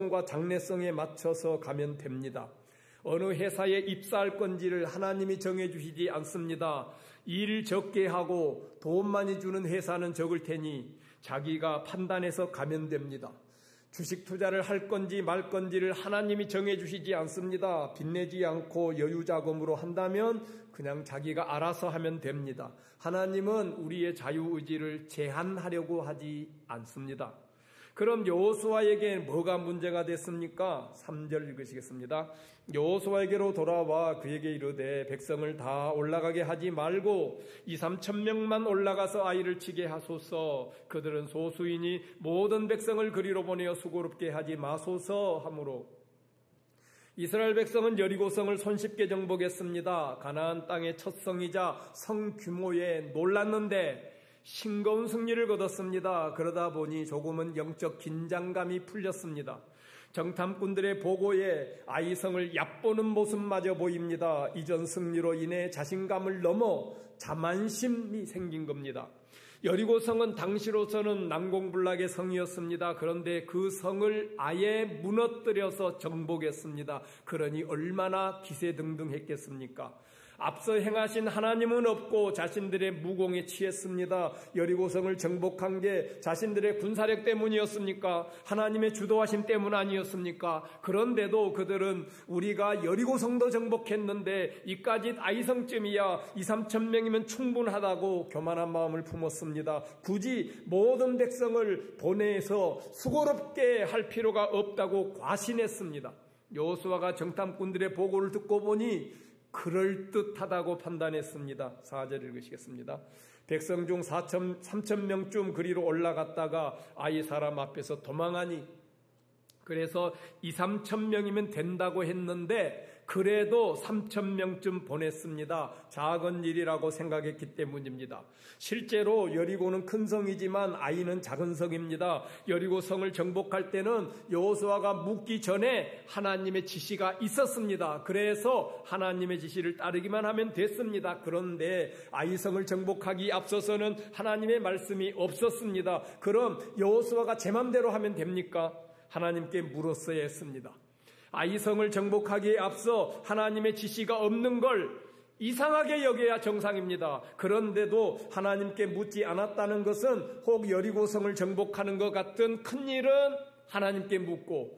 과 장래성에 맞춰서 가면 됩니다. 어느 회사에 입사할 건지를 하나님이 정해주시지 않습니다. 일 적게 하고 돈 많이 주는 회사는 적을 테니 자기가 판단해서 가면 됩니다. 주식 투자를 할 건지 말 건지를 하나님이 정해주시지 않습니다. 빚내지 않고 여유자금으로 한다면 그냥 자기가 알아서 하면 됩니다. 하나님은 우리의 자유의지를 제한하려고 하지 않습니다. 그럼 여호수아에게 뭐가 문제가 됐습니까? 3절 읽으시겠습니다. 여호수아에게로 돌아와 그에게 이르되 백성을 다 올라가게 하지 말고 2,3,000명만 올라가서 아이를 치게 하소서. 그들은 소수이니 모든 백성을 그리로 보내어 수고롭게 하지 마소서 하므로 이스라엘 백성은 여리고성을 손쉽게 정복했습니다. 가나안 땅의 첫 성이자 성 규모에 놀랐는데 싱거운 승리를 거뒀습니다. 그러다 보니 조금은 영적 긴장감이 풀렸습니다. 정탐꾼들의 보고에 아이성을 얕보는 모습마저 보입니다. 이전 승리로 인해 자신감을 넘어 자만심이 생긴 겁니다. 여리고성은 당시로서는 난공불락의 성이었습니다. 그런데 그 성을 아예 무너뜨려서 정복했습니다. 그러니 얼마나 기세등등했겠습니까? 앞서 행하신 하나님은 없고 자신들의 무공에 취했습니다. 여리고성을 정복한 게 자신들의 군사력 때문이었습니까? 하나님의 주도하심 때문 아니었습니까? 그런데도 그들은 우리가 여리고성도 정복했는데 이까짓 아이성쯤이야 2,3,000명이면 충분하다고 교만한 마음을 품었습니다. 굳이 모든 백성을 보내서 수고롭게 할 필요가 없다고 과신했습니다. 여호수아가 정탐꾼들의 보고를 듣고 보니 그럴듯하다고 판단했습니다. 4절 읽으시겠습니다. 백성 중 3,000명쯤 그리로 올라갔다가 아이 사람 앞에서 도망하니 그래서 2,3,000명이면 된다고 했는데 그래도 3,000명쯤 보냈습니다. 작은 일이라고 생각했기 때문입니다. 실제로 여리고는 큰 성이지만 아이는 작은 성입니다. 여리고 성을 정복할 때는 여호수아가 묻기 전에 하나님의 지시가 있었습니다. 그래서 하나님의 지시를 따르기만 하면 됐습니다. 그런데 아이성을 정복하기 앞서서는 하나님의 말씀이 없었습니다. 그럼 여호수아가 제 맘대로 하면 됩니까? 하나님께 물었어야 했습니다. 아이성을 정복하기에 앞서 하나님의 지시가 없는 걸 이상하게 여겨야 정상입니다. 그런데도 하나님께 묻지 않았다는 것은 혹 여리고성을 정복하는 것 같은 큰 일은 하나님께 묻고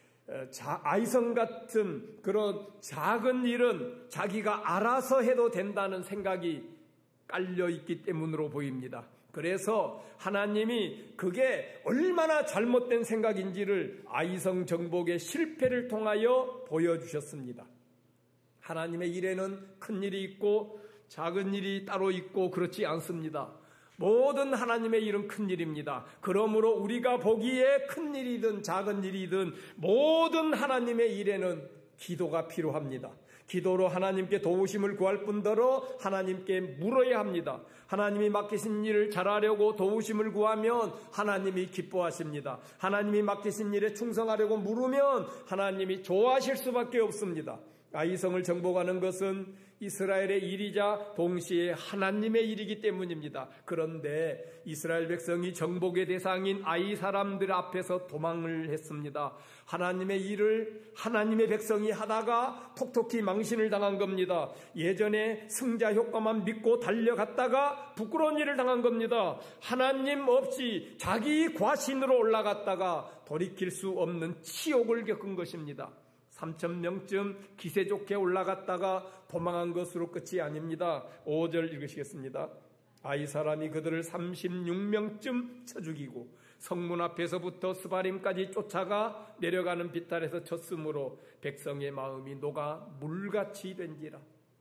아이성 같은 그런 작은 일은 자기가 알아서 해도 된다는 생각이 깔려있기 때문으로 보입니다. 그래서 하나님이 그게 얼마나 잘못된 생각인지를 아이성 정복의 실패를 통하여 보여주셨습니다. 하나님의 일에는 큰 일이 있고 작은 일이 따로 있고 그렇지 않습니다. 모든 하나님의 일은 큰 일입니다. 그러므로 우리가 보기에 큰 일이든 작은 일이든 모든 하나님의 일에는 기도가 필요합니다. 기도로 하나님께 도우심을 구할 뿐더러 하나님께 물어야 합니다. 하나님이 맡기신 일을 잘하려고 도우심을 구하면 하나님이 기뻐하십니다. 하나님이 맡기신 일에 충성하려고 물으면 하나님이 좋아하실 수밖에 없습니다. 아이성을 정복하는 것은 이스라엘의 일이자 동시에 하나님의 일이기 때문입니다. 그런데 이스라엘 백성이 정복의 대상인 아이 사람들 앞에서 도망을 했습니다. 하나님의 일을 하나님의 백성이 하다가 톡톡히 망신을 당한 겁니다. 예전에 승자 효과만 믿고 달려갔다가 부끄러운 일을 당한 겁니다. 하나님 없이 자기 과신으로 올라갔다가 돌이킬 수 없는 치욕을 겪은 것입니다. 3,000명쯤 기세 좋게 올라갔다가 도망한 것으로 끝이 아닙니다. 5절 읽으시겠습니다. 아이 사람이 그들을 36명쯤 쳐 죽이고 성문 앞에서부터 스바림까지 쫓아가 내려가는 비탈에서 쳤으므로 백성의 마음이 녹아 물같이 된지라.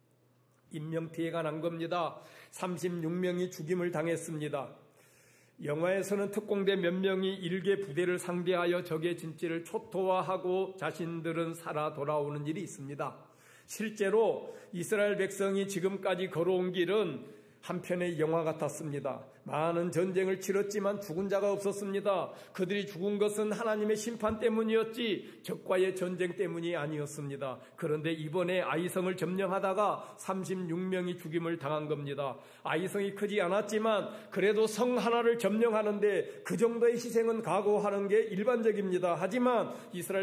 인명피해가 난 겁니다. 36명이 죽임을 당했습니다. 영화에서는 특공대 몇 명이 일개 부대를 상대하여 적의 진지를 초토화하고 자신들은 살아 돌아오는 일이 있습니다. 실제로 이스라엘 백성이 지금까지 걸어온 길은 한편의 영화 같았습니다. 많은 전쟁을 치렀지만 죽은 자가 없었습니다. 그들이 죽은 것은 하나님의 심판 때문이었지 적과의 전쟁 때문이 아니었습니다. 그런데 이번에 아이성을 점령하다가 36명이 죽임을 당한 겁니다. 아이성이 크지 않았지만 그래도 성 하나를 점령하는데 그 정도의 희생은 각오하는 게 일반적입니다. 하지만 이스라엘